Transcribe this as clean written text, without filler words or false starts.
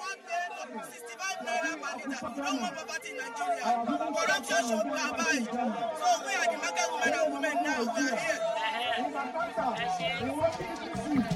65 naira per liter. We don't want poverty in Nigeria. Corruption should be abide. So we are the market women and women now. We are here.